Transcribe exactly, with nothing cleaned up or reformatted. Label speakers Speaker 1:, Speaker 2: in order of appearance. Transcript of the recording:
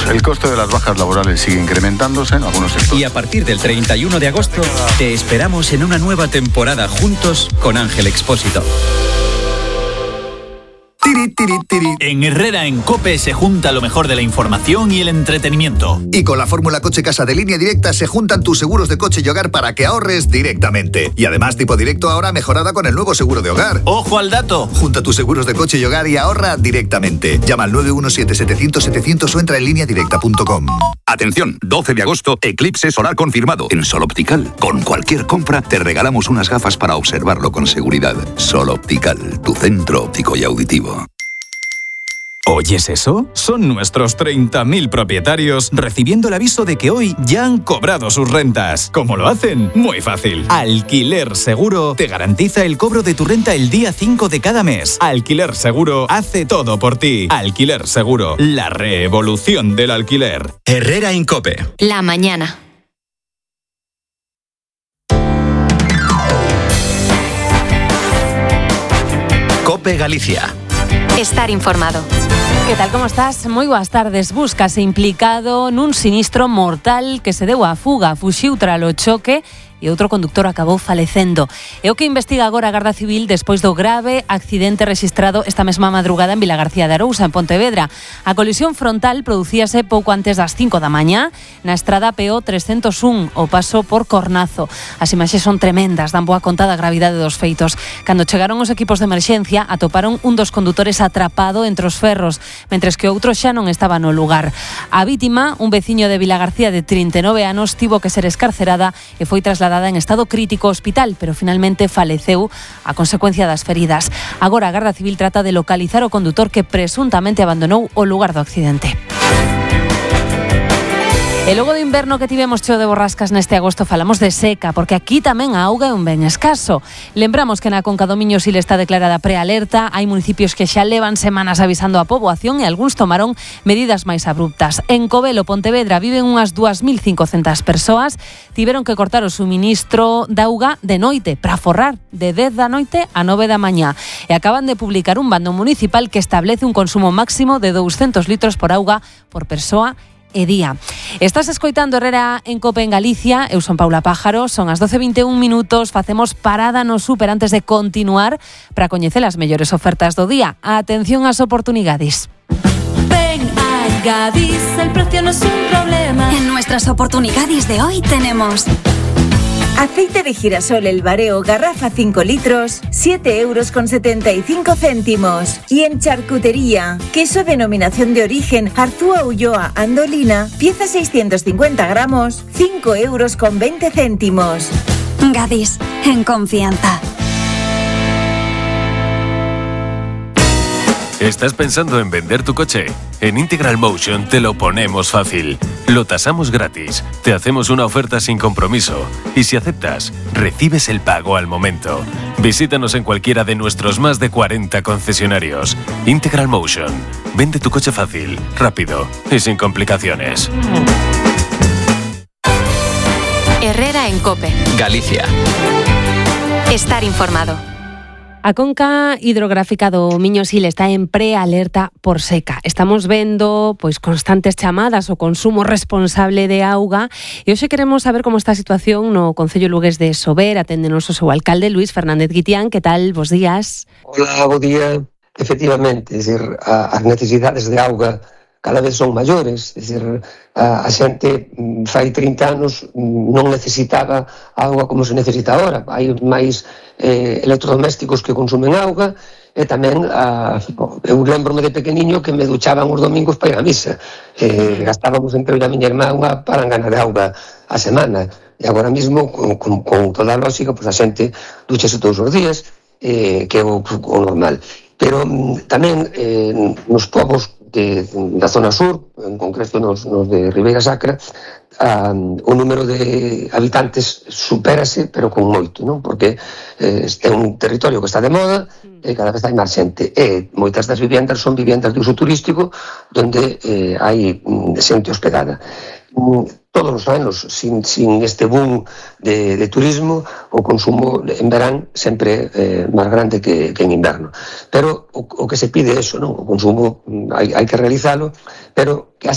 Speaker 1: El coste de las bajas laborales sigue incrementándose en algunos sectores.
Speaker 2: Y a partir del treinta y uno de agosto te esperamos en una nueva temporada juntos con Ángel Expósito.
Speaker 3: Tiri, tiri, tiri. En Herrera en COPE se junta lo mejor de la información y el entretenimiento.
Speaker 4: Y con la fórmula Coche Casa de Línea Directa se juntan tus seguros de coche y hogar para que ahorres directamente. Y además tipo directo ahora mejorada con el nuevo seguro de hogar.
Speaker 3: ¡Ojo al dato!
Speaker 4: Junta tus seguros de coche y hogar y ahorra directamente. Llama al nueve uno siete, setecientos, setecientos o entra en línea directa punto com.
Speaker 5: Atención, doce de agosto, eclipse solar confirmado. En Sol Optical, con cualquier compra te regalamos unas gafas para observarlo con seguridad. Sol Optical, tu centro óptico y auditivo.
Speaker 6: ¿Oyes eso? Son nuestros treinta mil propietarios recibiendo el aviso de que hoy ya han cobrado sus rentas. ¿Cómo lo hacen? Muy fácil. Alquiler Seguro te garantiza el cobro de tu renta el día cinco de cada mes. Alquiler Seguro hace todo por ti. Alquiler Seguro, la revolución del alquiler.
Speaker 2: Herrera en COPE.
Speaker 7: La mañana.
Speaker 2: COPE Galicia.
Speaker 7: Estar informado.
Speaker 8: Que tal, como estás? Moi boas tardes. Búscase implicado nun sinistro mortal que se deu á fuga. Fuxiu tras o choque e outro conductor acabou falecendo. É o que investiga agora a Garda Civil despois do grave accidente rexistrado esta mesma madrugada en Vilagarcía de Arousa, en Pontevedra. A colisión frontal producíase pouco antes das cinco da mañá na estrada P O trescentos un, o paso por Cornazo. As imaxes son tremendas, dan boa conta da gravidade dos feitos. Cando chegaron os equipos de emerxencia, atoparon un dos condutores atrapado entre os ferros, mentres que o outro xa non estaba no lugar. A vítima, un veciño de Vilagarcía de trinta e nove anos, tivo que ser escarcerada e foi trasladada en estado crítico ao hospital, pero finalmente faleceu a consecuencia das feridas. Agora a Garda Civil trata de localizar o condutor que presuntamente abandonou o lugar do accidente. E logo do inverno que tivemos cheo de borrascas neste agosto, falamos de seca, porque aquí tamén a auga é un ben escaso. Lembramos que na Conca do Miño Sil está declarada prealerta, hai municipios que xa levan semanas avisando a poboación e algúns tomaron medidas máis abruptas. En Covelo, Pontevedra, viven unhas dúas mil cincocentas persoas, tiveron que cortar o suministro de auga de noite, para forrar de dez da noite a nove da mañá. E acaban de publicar un bando municipal que establece un consumo máximo de douscentos litros por auga por persoa e día. Estás escoitando Herrera en COPE en Galicia. Eu son Paula Pájaro, son as doce e vinte e un minutos. Facemos parada no súper antes de continuar para coñecer as mellores ofertas do día. Atención ás oportunidades.
Speaker 9: Ven a Gadis, el precio no es un problema.
Speaker 10: En nuestras oportunidades de hoy tenemos
Speaker 11: aceite de girasol El Bareo, garrafa cinco litros, siete euros con setenta y cinco céntimos. Y en charcutería, queso denominación de origen Arzúa Ulloa Andolina, pieza seiscientos cincuenta gramos, cinco euros con veinte céntimos.
Speaker 10: Gadis, en confianza.
Speaker 12: ¿Estás pensando en vender tu coche? En Integral Motion te lo ponemos fácil. Lo tasamos gratis, te hacemos una oferta sin compromiso y si aceptas, recibes el pago al momento. Visítanos en cualquiera de nuestros más de cuarenta concesionarios. Integral Motion. Vende tu coche fácil, rápido y sin complicaciones.
Speaker 7: Herrera en COPE.
Speaker 2: Galicia.
Speaker 7: Estar informado.
Speaker 8: A conca hidrográfica do Miño Sil está en prealerta por seca. Estamos vendo pois constantes chamadas ao consumo responsable de auga e hoxe queremos saber como está a situación no Concello Lugués de Sober. Aténdenos o seu alcalde, Luís Fernández Guitián. Que tal? Bos días.
Speaker 13: Hola, bo día. Efectivamente, é dicir, as necesidades de auga cada vez son maiores, é dicir, a, a xente fai trinta anos non necesitaba auga como se necesita agora. Hai máis eh, electrodomésticos que consumen auga e tamén a, eu lembro-me de pequeniño que me duchaban os domingos para ir a misa. Eh, gastábamos entre a miña irmá unha palangana de auga a semana e agora mesmo con, con, con toda a lógica pues, a xente duchase todos os días, eh, que é o, o normal. Pero tamén eh, nos povos de, da zona sur, en concreto nos, nos de Ribeira Sacra, um, o número de habitantes supérase, pero con moito, non? Porque eh, é un territorio que está de moda e cada vez hai máis xente. E moitas das vivendas son vivendas de uso turístico onde eh, hai xente hospedada. Todos os anos, sin, sin este boom de, de turismo, o consumo en verán sempre eh, máis grande que, que en inverno. Pero o, o que se pide é eso, non? O consumo hai, hai que realizalo, pero que